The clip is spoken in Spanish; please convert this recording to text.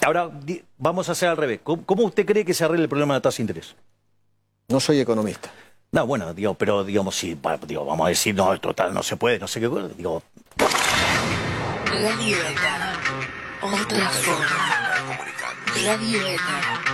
Ahora, vamos a hacer al revés. ¿Cómo usted cree que se arregle el problema de la tasa de interés? No soy economista. No, bueno, digo, pero digamos, sí, vamos a decir, no, total, no se puede, no sé qué, digo... La Violeta, otra forma. La Violeta.